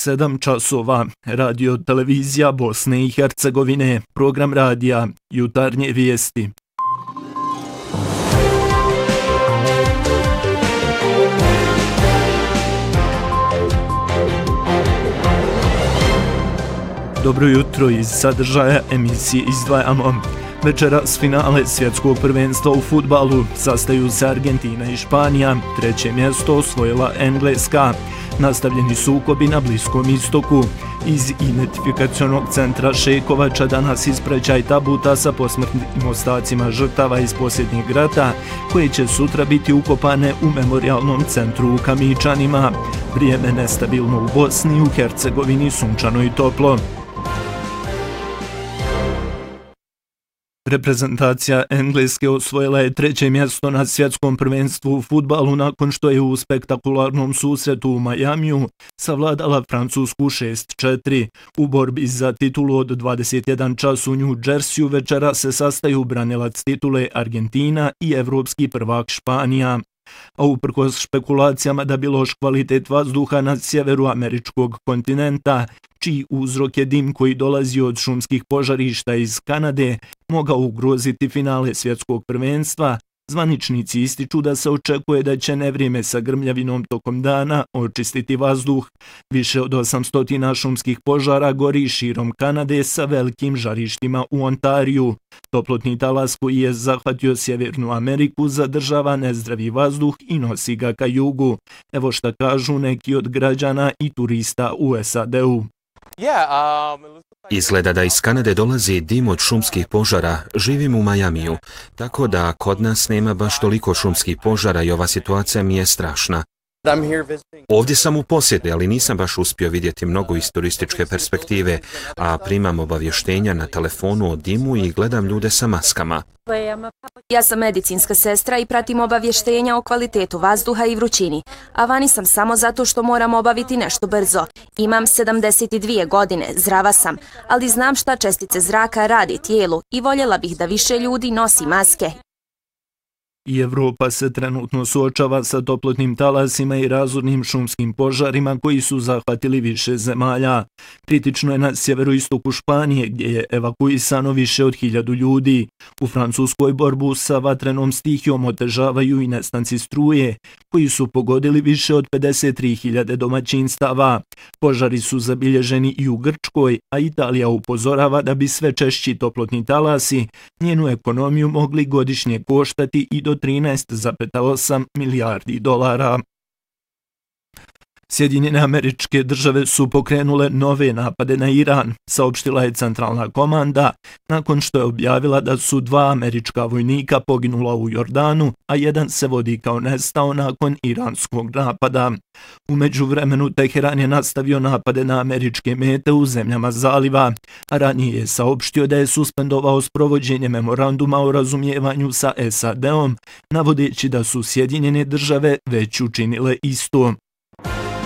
7 časova. Radio televizija Bosne i Hercegovine. Program radija Jutarnje vijesti. Dobro jutro, iz sadržaja emisije izdvajamo. Večeras finale svjetskog prvenstva u fudbalu. Sastaju se Argentina i Španija. Treće mjesto osvojila Engleska. Nastavljeni sukobi na Bliskom istoku. Iz identifikacionog centra Šejkovača danas ispraćaj tabuta sa posmrtnim ostacima žrtava iz posljednjeg rata, koje će sutra biti ukopane u memorialnom centru u Kamičanima. Vrijeme nestabilno u Bosni, u Hercegovini sunčano i toplo. Reprezentacija Engleske osvojila je treće mjesto na svjetskom prvenstvu u fudbalu nakon što je u spektakularnom susretu u Majamiju savladala Francusku 6-4. U borbi za titulu od 21 čas u New Jerseyu večera se sastaju branilac titule Argentina i evropski prvak Španija. A uprkos špekulacijama da bi loš kvalitet vazduha na sjeveru američkog kontinenta, čiji uzrok je dim koji dolazi od šumskih požarišta iz Kanade, mogao ugroziti finale svjetskog prvenstva, zvaničnici ističu da se očekuje da će nevrijeme sa grmljavinom tokom dana očistiti vazduh. Više od 800 šumskih požara gori širom Kanade sa velikim žarištima u Ontariju. Toplotni talas koji je zahvatio Sjevernu Ameriku zadržava nezdravi vazduh i nosi ga ka jugu. Evo šta kažu neki od građana i turista u SAD-u. Izgleda da iz Kanade dolazi dim od šumskih požara. Živim u Majamiju, tako da kod nas nema baš toliko šumskih požara i ova situacija mi je strašna. Ovdje sam u posjeti, ali nisam baš uspio vidjeti mnogo iz turističke perspektive, a primam obavještenja na telefonu o dimu i gledam ljude sa maskama. Ja sam medicinska sestra i pratim obavještenja o kvalitetu vazduha i vrućini, a vani sam samo zato što moram obaviti nešto brzo. Imam 72 godine, zdrava sam, ali znam šta čestice zraka radi tijelu i voljela bih da više ljudi nosi maske. I Evropa se trenutno suočava sa toplotnim talasima i razornim šumskim požarima koji su zahvatili više zemalja. Kritično je na sjeveroistoku Španije gdje je evakuisano više od 1000 ljudi. U Francuskoj borbu sa vatrenom stihijom otežavaju i nestanci struje, koji su pogodili više od 53.000 domaćinstava. Požari su zabilježeni i u Grčkoj, a Italija upozorava da bi sve češći toplotni talasi njenu ekonomiju mogli godišnje koštati i do 13,8 milijardi dolara. Sjedinjene Američke Države su pokrenule nove napade na Iran, saopštila je centralna komanda, nakon što je objavila da su 2 američka vojnika poginula u Jordanu, a jedan se vodi kao nestao nakon iranskog napada. U međuvremenu Teheran je nastavio napade na američke mete u zemljama zaliva, a ranije je saopštio da je suspendovao sprovođenje memoranduma o razumijevanju sa SAD-om, navodeći da su Sjedinjene Države već učinile isto.